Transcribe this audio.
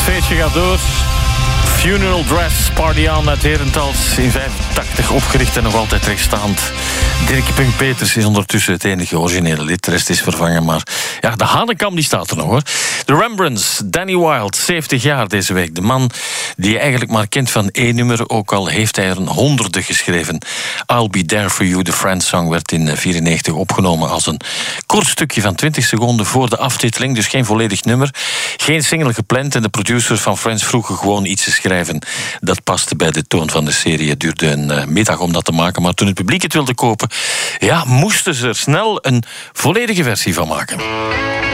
feestje gaat door. Funeral Dress, Party On uit Herentals, in 85 opgericht en nog altijd rechtstaand. Dirk Punk Peters is ondertussen het enige originele lid. De rest is vervangen, maar ja, de Hanekamp die staat er nog, hoor. De Rembrandts, Danny Wilde, 70 jaar deze week. De man die je eigenlijk maar kent van één nummer, ook al heeft hij er honderden geschreven. I'll Be There For You, de Friends song, werd in 1994 opgenomen als een kort stukje van 20 seconden voor de aftiteling, dus geen volledig nummer. Geen single gepland en de producers van Friends vroegen gewoon iets te schrijven. Dat paste bij de toon van de serie. Het duurde een middag om dat te maken, maar toen het publiek het wilde kopen, ja, moesten ze er snel een volledige versie van maken.